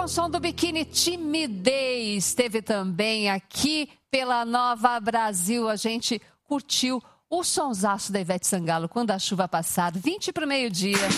com o som do Biquíni, Timidez. Teve também aqui pela Nova Brasil. A gente curtiu o sonsaço da Ivete Sangalo, Quando a Chuva Passar, 20 para o meio-dia.